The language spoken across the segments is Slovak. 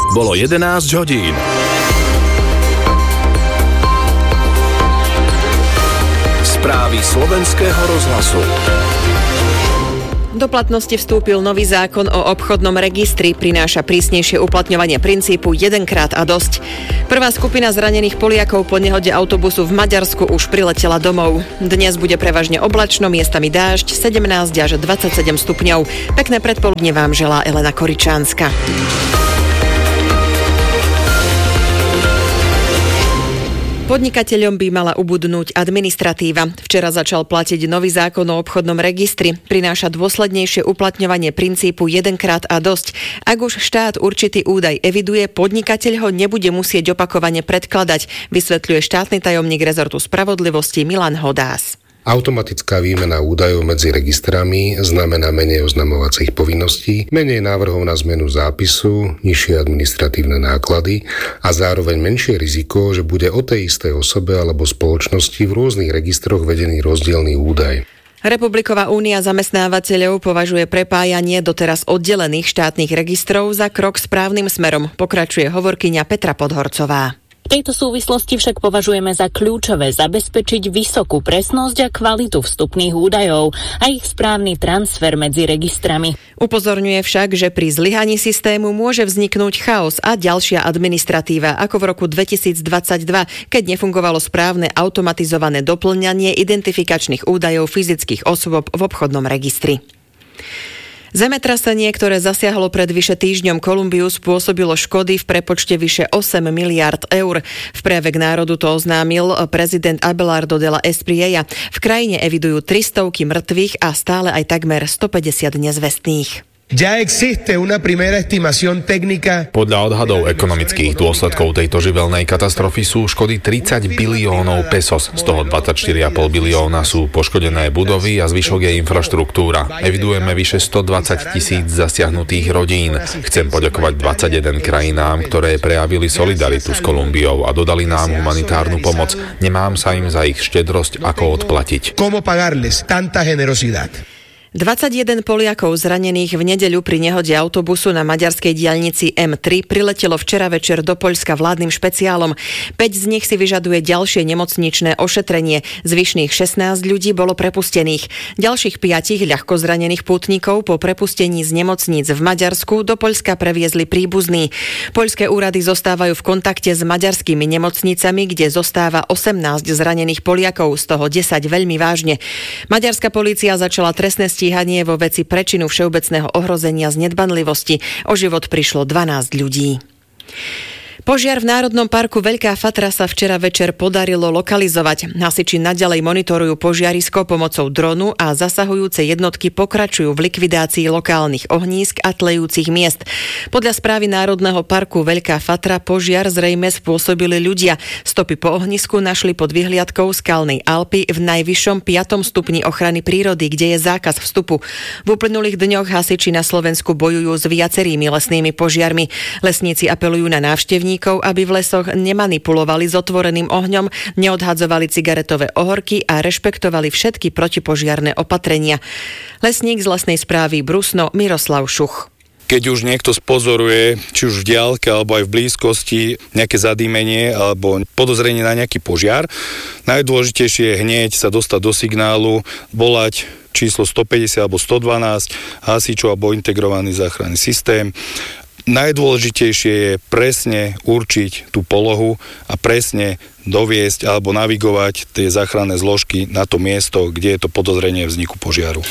Bolo 11 hodín. Správy slovenského rozhlasu. Do platnosti vstúpil nový zákon o obchodnom registri, prináša prísnejšie uplatňovanie princípu jedenkrát a dosť. Prvá skupina zranených Poliakov po nehode autobusu v Maďarsku už priletela domov. Dnes bude prevažne oblačno, miestami dážď, 17 až 27 stupňov. Pekné predpoludne vám želá Elena Koričánska. Podnikateľom by mala ubudnúť administratíva. Včera začal platiť nový zákon o obchodnom registri. Prináša dôslednejšie uplatňovanie princípu jedenkrát a dosť. Ak už štát určitý údaj eviduje, podnikateľ ho nebude musieť opakovane predkladať, vysvetľuje štátny tajomník rezortu spravodlivosti Milan Hodás. Automatická výmena údajov medzi registrami znamená menej oznamovacích povinností, menej návrhov na zmenu zápisu, nižšie administratívne náklady a zároveň menšie riziko, že bude o tej istej osobe alebo spoločnosti v rôznych registroch vedený rozdielny údaj. Republiková únia zamestnávateľov považuje prepájanie doteraz oddelených štátnych registrov za krok správnym smerom, pokračuje hovorkyňa Petra Podhorcová. V tejto súvislosti však považujeme za kľúčové zabezpečiť vysokú presnosť a kvalitu vstupných údajov a ich správny transfer medzi registrami. Upozorňuje však, že pri zlyhaní systému môže vzniknúť chaos a ďalšia administratíva, ako v roku 2022, keď nefungovalo správne automatizované doplňanie identifikačných údajov fyzických osôb v obchodnom registri. Zemetrasenie, ktoré zasiahlo pred vyše týždňom Kolumbiu, spôsobilo škody v prepočte vyše 8 miliárd eur. V prejave k národu to oznámil prezident Abelardo de la Espriella. V krajine evidujú 300 mŕtvych a stále aj takmer 150 nezvestných. Ya existe una primera estimación técnica. Podľa odhadov ekonomických dôsledkov tejto živelnej katastrofy sú škody 30 biliónov pesos, z toho 24,5 bilióna sú poškodené budovy a zvyšok je infraštruktúra. Evidujeme vyše 120 000 zasiahnutých rodín. Chcem poďakovať 21 krajinám, ktoré prejavili solidaritu s Kolumbiou a dodali nám humanitárnu pomoc. Nemám sa im za ich štedrosť ako odplatiť. ¿Cómo pagarles tanta generosidad? 21 Poliakov zranených v nedeľu pri nehode autobusu na maďarskej diaľnici M3 priletelo včera večer do Poľska vládnym špeciálom. 5 z nich si vyžaduje ďalšie nemocničné ošetrenie. Zvyšných 16 ľudí bolo prepustených. Ďalších 5 ľahko zranených pútnikov po prepustení z nemocníc v Maďarsku do Poľska previezli príbuzní. Poľské úrady zostávajú v kontakte s maďarskými nemocnicami, kde zostáva 18 zranených Poliakov, z toho 10 veľmi vážne. Maďarská polícia začala trestné stíhanie vo veci prečinu všeobecného ohrozenia z nedbanlivosti. O život prišlo 12 ľudí. Požiar v Národnom parku Veľká Fatra sa včera večer podarilo lokalizovať. Hasiči naďalej monitorujú požiarisko pomocou dronu a zasahujúce jednotky pokračujú v likvidácii lokálnych ohnízk a tlejúcich miest. Podľa správy Národného parku Veľká Fatra požiar zrejme spôsobili ľudia. Stopy po ohnisku našli pod vyhliadkou Skalnej Alpy v najvyššom 5. stupni ochrany prírody, kde je zákaz vstupu. V uplynulých dňoch hasiči na Slovensku bojujú s viacerými lesnými požiarmi. Lesníci apelujú na návštevníkov, aby v lesoch nemanipulovali s otvoreným ohňom, neodhadzovali cigaretové ohorky a rešpektovali všetky protipožiarne opatrenia. Lesník z lesnej správy Brusno Miroslav Šuch. Keď už niekto spozoruje, či už v diaľke alebo aj v blízkosti nejaké zadýmenie alebo podozrenie na nejaký požiar, najdôležitejšie je hneď sa dostať do signálu, volať číslo 150 alebo 112 hasičov alebo integrovaný záchranný systém. Najdôležitejšie je presne určiť tú polohu a presne doviesť alebo navigovať tie záchranné zložky na to miesto, kde je to podozrenie vzniku požiaru.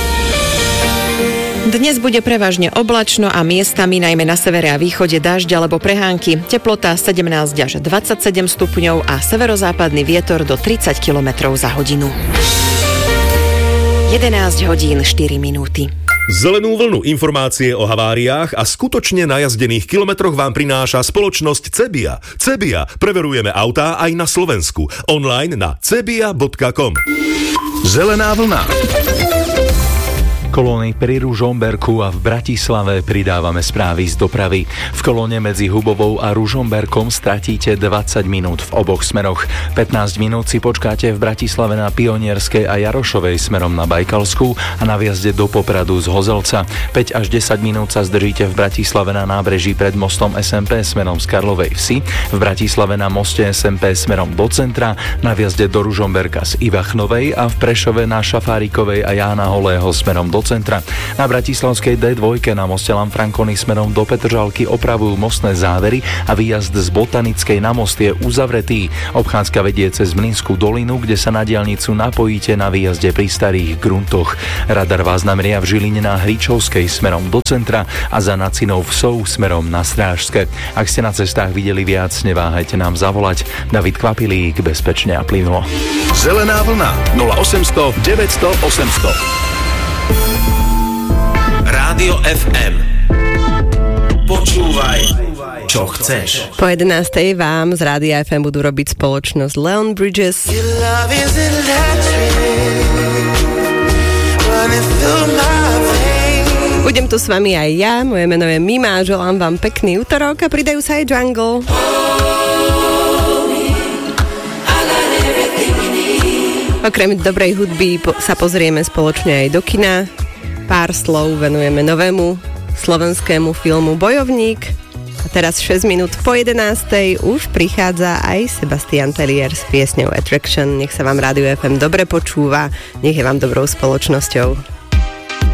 Dnes bude prevažne oblačno a miestami, najmä na severe a východe, dažď alebo prehánky. Teplota 17 až 27 stupňov a severozápadný vietor do 30 km za hodinu. 11 hodín 4 minúty. Zelenú vlnu informácie o haváriách a skutočne najazdených kilometroch vám prináša spoločnosť Cebia. Cebia. Preverujeme autá aj na Slovensku. Online na cebia.com. Zelená vlna. Kolóny pri Ružomberku a v Bratislave pridávame správy z dopravy. V kolóne medzi Hubovou a Ružomberkom stratíte 20 minút v oboch smeroch. 15 minút si počkáte v Bratislave na Pionierskej a Jarošovej smerom na Bajkalskú a na vjazde do Popradu z Hozelca. 5 až 10 minút sa zdržíte v Bratislave na nábreží pred mostom SMP smerom z Karlovej Vsi, v Bratislave na moste SMP smerom do centra, na vjazde do Ružomberka z Ivachnovej a v Prešove na Šafárikovej a Jána Holého smerom do centra. Na bratislavskej D2 na moste Lanfranconi smerom do Petržalky opravujú mostné závery a výjazd z Botanickej na most je uzavretý. Obchádzka vedie cez Mlynskú dolinu, kde sa na diaľnicu napojíte na výjazde pri Starých Gruntoch. Radar vás nameria v Žiline na Hričovskej smerom do centra a za Nacinou Vsou smerom na Strážske. Ak ste na cestách videli viac, neváhajte nám zavolať. David Kvapilík, bezpečne a plynulo. Zelená vlna 0800 900 800. Rádio FM. Počúvaj, čo chceš. Po 11:00 vám z Rádia FM budú robiť spoločnosť Leon Bridges. Budem tu s vami aj ja, moje meno je Mima, želám vám pekný utorok a pridajú sa aj Jungle. Okrem dobrej hudby sa pozrieme spoločne aj do kina. Pár slov venujeme novému slovenskému filmu Bojovník. A teraz 6 minút po 11:00 už prichádza aj Sebastian Tellier s piesňou Attraction. Nech sa vám Rádio FM dobre počúva, nech je vám dobrou spoločnosťou.